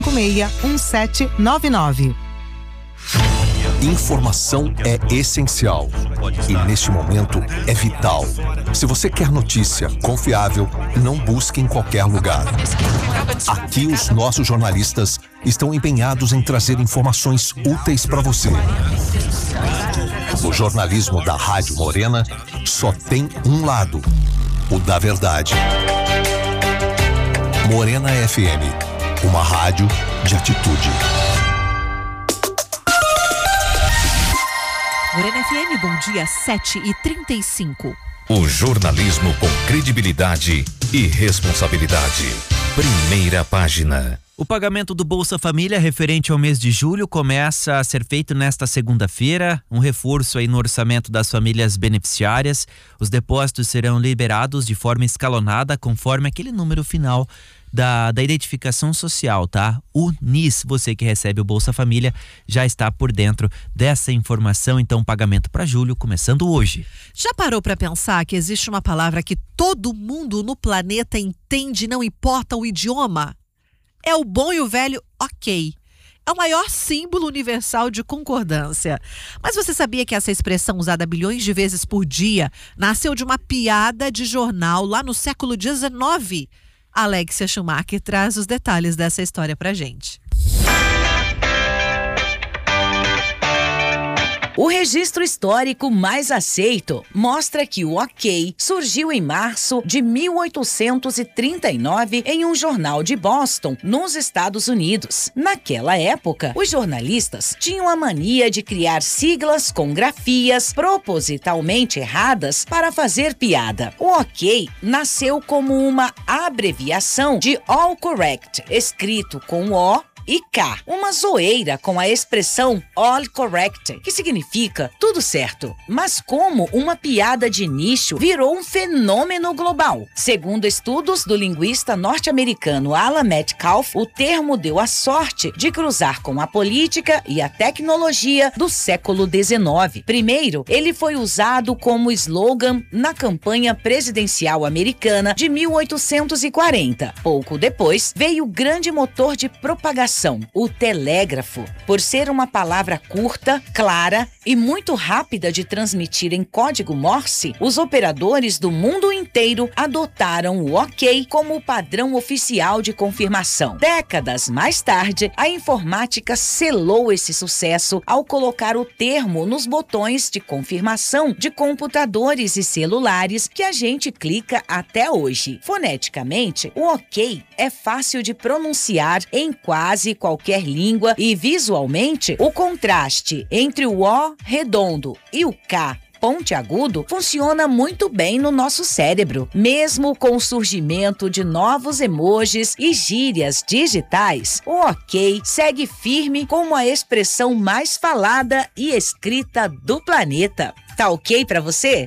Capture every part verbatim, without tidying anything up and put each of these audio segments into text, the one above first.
seis um sete nove nove. Informação é essencial e, neste momento, é vital. Se você quer notícia confiável, não busque em qualquer lugar. Aqui, os nossos jornalistas estão empenhados em trazer informações úteis para você. O jornalismo da Rádio Morena só tem um lado, o da verdade. Morena F M, uma rádio de atitude. Morena F M, bom dia, sete e trinta e cinco. O jornalismo com credibilidade e responsabilidade. Primeira página. O pagamento do Bolsa Família referente ao mês de julho começa a ser feito nesta segunda-feira, um reforço aí no orçamento das famílias beneficiárias. Os depósitos serão liberados de forma escalonada conforme aquele número final Da, da identificação social, tá? O N I S, você que recebe o Bolsa Família, já está por dentro dessa informação, então pagamento para julho começando hoje. Já parou para pensar que existe uma palavra que todo mundo no planeta entende, não importa o idioma? É o bom e o velho ok. É o maior símbolo universal de concordância. Mas você sabia que essa expressão, usada bilhões de vezes por dia, nasceu de uma piada de jornal lá no século dezenove? Alexia Schumacher traz os detalhes dessa história pra gente. O registro histórico mais aceito mostra que o ok surgiu em março de mil oitocentos e trinta e nove em um jornal de Boston, nos Estados Unidos. Naquela época, os jornalistas tinham a mania de criar siglas com grafias propositalmente erradas para fazer piada. O ok nasceu como uma abreviação de All Correct, escrito com O e K, uma zoeira com a expressão all correct, que significa tudo certo. Mas como uma piada de nicho virou um fenômeno global. Segundo estudos do linguista norte-americano Alan Metcalf, o termo deu a sorte de cruzar com a política e a tecnologia do século dezenove. Primeiro, ele foi usado como slogan na campanha presidencial americana de mil oitocentos e quarenta. Pouco depois, veio o grande motor de propagação, o telégrafo. Por ser uma palavra curta, clara e muito rápida de transmitir em código Morse, os operadores do mundo inteiro adotaram o ok como o padrão oficial de confirmação. Décadas mais tarde, a informática selou esse sucesso ao colocar o termo nos botões de confirmação de computadores e celulares que a gente clica até hoje. Foneticamente, o ok é fácil de pronunciar em quase qualquer língua e visualmente o contraste entre o O redondo e o K pontiagudo funciona muito bem no nosso cérebro. Mesmo com o surgimento de novos emojis e gírias digitais, o ok segue firme como a expressão mais falada e escrita do planeta. Tá ok pra você?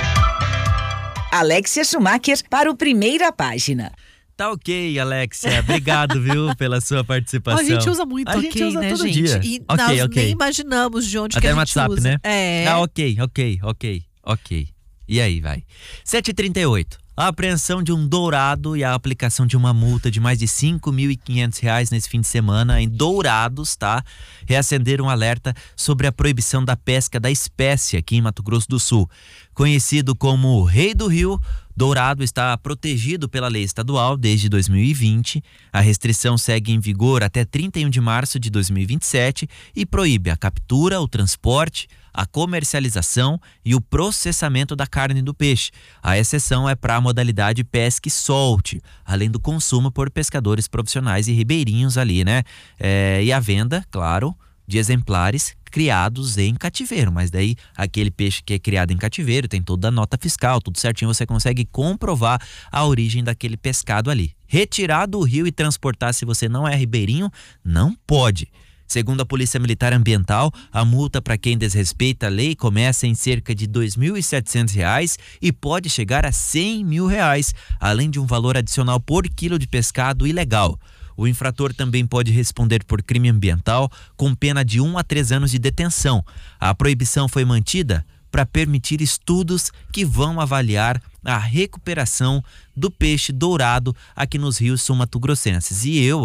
Alexia Schumacher para o Primeira Página. Tá ok, Alexia. Obrigado, viu, pela sua participação. A gente usa muito a ok, gente usa né, todo gente? dia. E okay, nós okay. nem imaginamos de onde Até que a no gente WhatsApp, usa. né? É. Ah, ok, ok, ok, ok. E aí, vai. sete e trinta e oito. A apreensão de um dourado e a aplicação de uma multa de mais de cinco mil e quinhentos reais nesse fim de semana em Dourados, tá? Reacenderam um alerta sobre a proibição da pesca da espécie aqui em Mato Grosso do Sul. Conhecido como o Rei do Rio, Dourado está protegido pela lei estadual desde dois mil e vinte. A restrição segue em vigor até trinta e um de março de dois mil e vinte e sete e proíbe a captura, o transporte, a comercialização e o processamento da carne do peixe. A exceção é para a modalidade pesca e solte, além do consumo por pescadores profissionais e ribeirinhos ali, né? É, e a venda, claro, de exemplares criados em cativeiro, mas daí aquele peixe que é criado em cativeiro tem toda a nota fiscal, tudo certinho, você consegue comprovar a origem daquele pescado ali. Retirar do rio e transportar, se você não é ribeirinho, não pode. Segundo a Polícia Militar Ambiental, a multa para quem desrespeita a lei começa em cerca de dois mil e setecentos reais e pode chegar a cem mil reais, além de um valor adicional por quilo de pescado ilegal. O infrator também pode responder por crime ambiental com pena de um a três anos de detenção. A proibição foi mantida para permitir estudos que vão avaliar a recuperação do peixe dourado aqui nos rios sul-mato-grossenses. E eu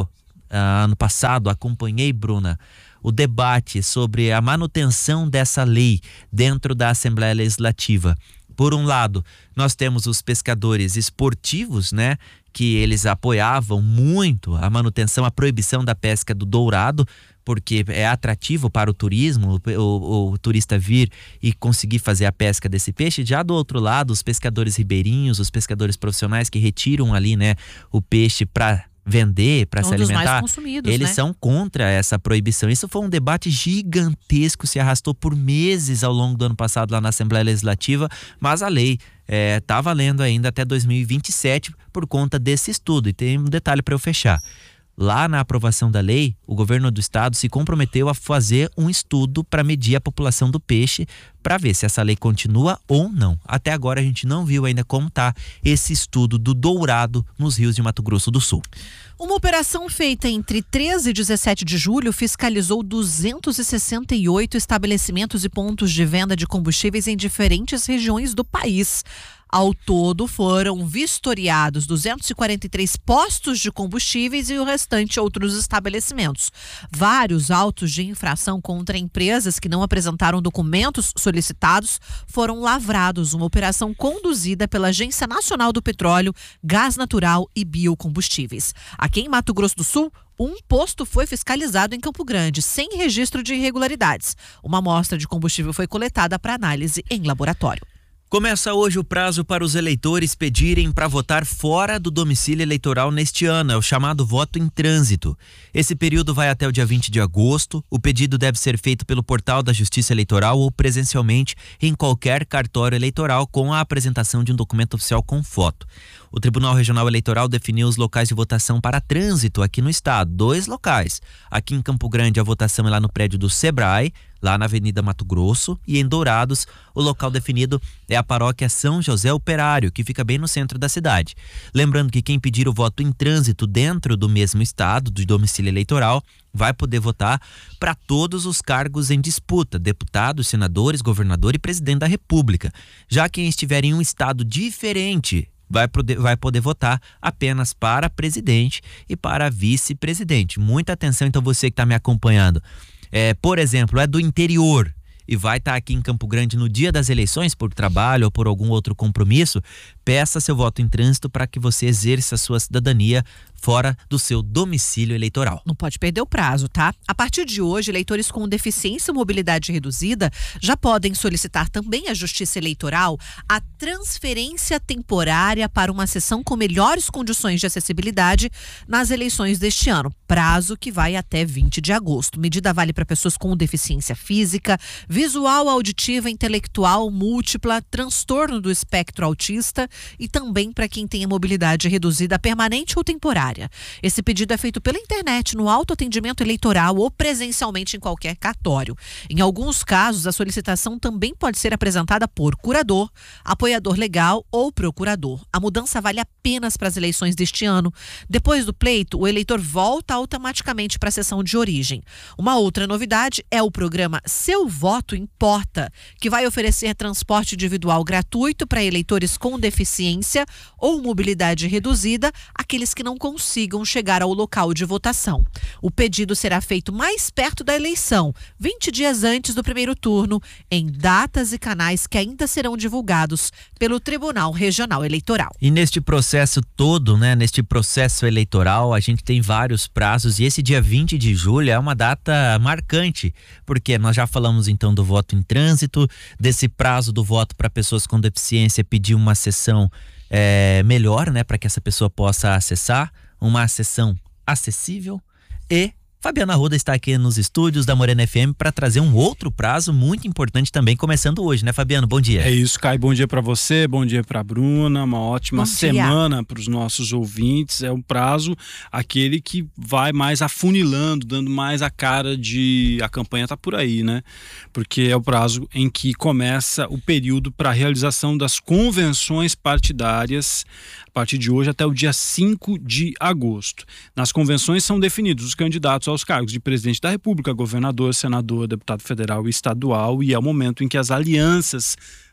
uh, ano passado, acompanhei, Bruna, o debate sobre a manutenção dessa lei dentro da Assembleia Legislativa. Por um lado, nós temos os pescadores esportivos, né, que eles apoiavam muito a manutenção, a proibição da pesca do dourado, porque é atrativo para o turismo, o, o, o turista vir e conseguir fazer a pesca desse peixe. Já do outro lado, os pescadores ribeirinhos, os pescadores profissionais que retiram ali, né, o peixe para vender, para se alimentar, mais consumidos, eles, né, são contra essa proibição. Isso foi um debate gigantesco, se arrastou por meses ao longo do ano passado lá na Assembleia Legislativa, mas a lei está é, valendo ainda até dois mil e vinte e sete por conta desse estudo. E tem um detalhe para eu fechar. Lá na aprovação da lei, o governo do estado se comprometeu a fazer um estudo para medir a população do peixe, para ver se essa lei continua ou não. Até agora a gente não viu ainda como está esse estudo do dourado nos rios de Mato Grosso do Sul. Uma operação feita entre treze e dezessete de julho fiscalizou duzentos e sessenta e oito estabelecimentos e pontos de venda de combustíveis em diferentes regiões do país. Ao todo, foram vistoriados duzentos e quarenta e três postos de combustíveis e o restante outros estabelecimentos. Vários autos de infração contra empresas que não apresentaram documentos solicitados foram lavrados. Uma operação conduzida pela Agência Nacional do Petróleo, Gás Natural e Biocombustíveis. Aqui em Mato Grosso do Sul, um posto foi fiscalizado em Campo Grande, sem registro de irregularidades. Uma amostra de combustível foi coletada para análise em laboratório. Começa hoje o prazo para os eleitores pedirem para votar fora do domicílio eleitoral neste ano, é o chamado voto em trânsito. Esse período vai até o dia vinte de agosto. O pedido deve ser feito pelo portal da Justiça Eleitoral ou presencialmente em qualquer cartório eleitoral com a apresentação de um documento oficial com foto. O Tribunal Regional Eleitoral definiu os locais de votação para trânsito aqui no estado, dois locais. Aqui em Campo Grande a votação é lá no prédio do Sebrae, lá na Avenida Mato Grosso, e em Dourados o local definido é a paróquia São José Operário, que fica bem no centro da cidade. Lembrando que quem pedir o voto em trânsito dentro do mesmo estado, do domicílio eleitoral, vai poder votar para todos os cargos em disputa, deputados, senadores, governador e presidente da República. Já quem estiver em um estado diferente vai poder, vai poder votar apenas para presidente e para vice-presidente. Muita atenção, então, você que está me acompanhando. É, por exemplo, é do interior e vai estar aqui em Campo Grande no dia das eleições por trabalho ou por algum outro compromisso, peça seu voto em trânsito para que você exerça a sua cidadania fora do seu domicílio eleitoral. Não pode perder o prazo, tá? A partir de hoje, eleitores com deficiência ou mobilidade reduzida já podem solicitar também à Justiça Eleitoral a transferência temporária para uma sessão com melhores condições de acessibilidade nas eleições deste ano. Prazo que vai até vinte de agosto. Medida vale para pessoas com deficiência física, visual, auditiva, intelectual, múltipla, transtorno do espectro autista e também para quem tenha mobilidade reduzida permanente ou temporária. Esse pedido é feito pela internet, no autoatendimento eleitoral ou presencialmente em qualquer cartório. Em alguns casos, a solicitação também pode ser apresentada por curador, apoiador legal ou procurador. A mudança vale apenas para as eleições deste ano. Depois do pleito, o eleitor volta automaticamente para a sessão de origem. Uma outra novidade é o programa Seu Voto Importa, que vai oferecer transporte individual gratuito para eleitores com deficiência ou mobilidade reduzida, aqueles que não consigam chegar ao local de votação. O pedido será feito mais perto da eleição, vinte dias antes do primeiro turno, em datas e canais que ainda serão divulgados pelo Tribunal Regional Eleitoral. E neste processo todo, né, neste processo eleitoral, a gente tem vários prazos e esse dia vinte de julho é uma data marcante, porque nós já falamos então do voto em trânsito, desse prazo do voto para pessoas com deficiência pedir uma sessão é, melhor, né, para que essa pessoa possa acessar, uma sessão acessível. E Fabiana Arruda está aqui nos estúdios da Morena F M para trazer um outro prazo muito importante também, começando hoje, né, Fabiano? Bom dia. É isso, Caio. Bom dia para você, bom dia para Bruna, uma ótima semana para os nossos ouvintes. É um prazo, aquele que vai mais afunilando, dando mais a cara de a campanha tá por aí, né? Porque é o prazo em que começa o período para a realização das convenções partidárias a partir de hoje até o dia cinco de agosto. Nas convenções são definidos os candidatos aos cargos de presidente da República, governador, senador, deputado federal e estadual, e é o momento em que as alianças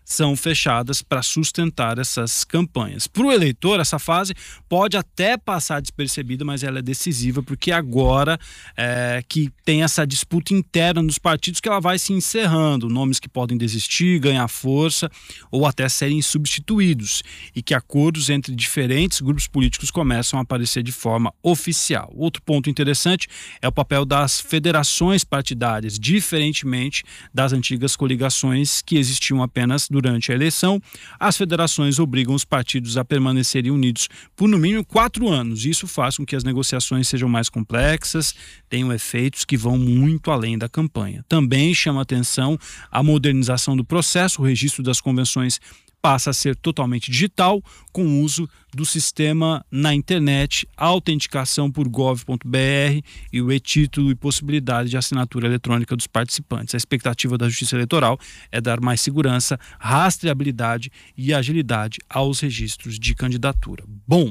são fechadas para sustentar essas campanhas. Para o eleitor, essa fase pode até passar despercebida, mas ela é decisiva, porque agora é, que tem essa disputa interna nos partidos que ela vai se encerrando, nomes que podem desistir, ganhar força ou até serem substituídos, e que acordos entre diferentes grupos políticos começam a aparecer de forma oficial. Outro ponto interessante é o papel das federações partidárias, diferentemente das antigas coligações que existiam apenas durante a eleição. As federações obrigam os partidos a permanecerem unidos por no mínimo quatro anos. Isso faz com que as negociações sejam mais complexas, tenham efeitos que vão muito além da campanha. Também chama atenção a modernização do processo. O registro das convenções passa a ser totalmente digital, com o uso do sistema na internet, a autenticação por gov ponto br e o e-título e possibilidade de assinatura eletrônica dos participantes. A expectativa da Justiça Eleitoral é dar mais segurança, rastreabilidade e agilidade aos registros de candidatura. Bom,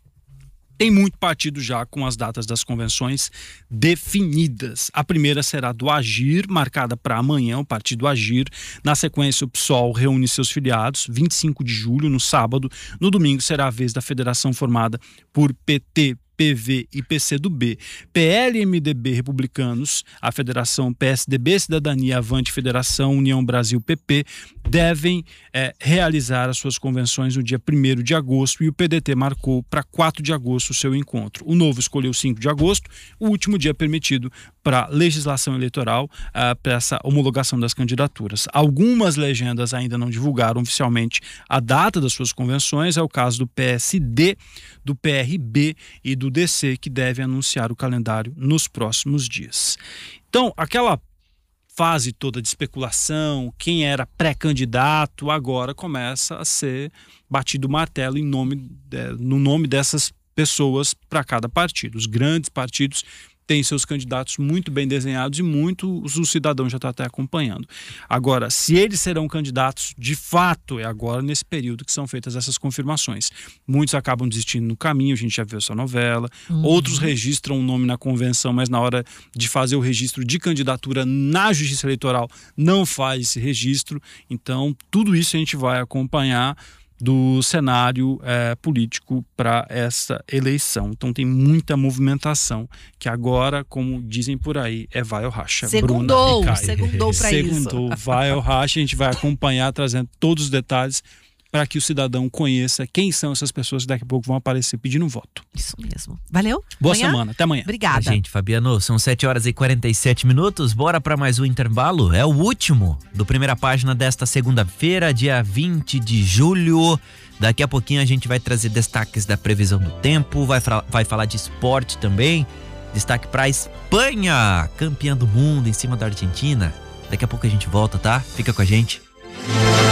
tem muito partido já com as datas das convenções definidas. A primeira será do Agir, marcada para amanhã, o partido Agir. Na sequência, o P SOL reúne seus filiados, vinte e cinco de julho, no sábado. No domingo será a vez da federação formada por P T, P V e P C do B. P L, M D B, Republicanos, a Federação P S D B, Cidadania, Avante, Federação, União Brasil, P P, devem é, realizar as suas convenções no dia primeiro de agosto, e o P D T marcou para quatro de agosto o seu encontro. O Novo escolheu cinco de agosto, o último dia permitido para legislação eleitoral, uh, para essa homologação das candidaturas. Algumas legendas ainda não divulgaram oficialmente a data das suas convenções. É o caso do P S D, do P R B e do D C, que devem anunciar o calendário nos próximos dias. Então, aquela fase toda de especulação, quem era pré-candidato, agora começa a ser batido o martelo em nome, no nome dessas pessoas para cada partido. Os grandes partidos têm seus candidatos muito bem desenhados e muitos o cidadão já está até acompanhando. Agora, se eles serão candidatos, de fato, é agora nesse período que são feitas essas confirmações. Muitos acabam desistindo no caminho, a gente já viu essa novela. Uhum. Outros registram o nome na convenção, mas na hora de fazer o registro de candidatura na Justiça Eleitoral não faz esse registro. Então, tudo isso a gente vai acompanhar do cenário é, político para essa eleição. Então tem muita movimentação que agora, como dizem por aí, é vai ou racha. Segundou, segundou para isso. Segundou, vai ou racha. A gente vai acompanhar, trazendo todos os detalhes para que o cidadão conheça quem são essas pessoas que daqui a pouco vão aparecer pedindo voto. Isso mesmo. Valeu. Boa amanhã? semana. Até amanhã. Obrigada. Gente, Fabiano, são sete horas e quarenta e sete minutos. Bora para mais um intervalo. É o último do Primeira Página desta segunda-feira, dia vinte de julho. Daqui a pouquinho a gente vai trazer destaques da previsão do tempo, vai, vai falar de esporte também. Destaque para a Espanha, campeã do mundo em cima da Argentina. Daqui a pouco a gente volta, tá? Fica com a gente.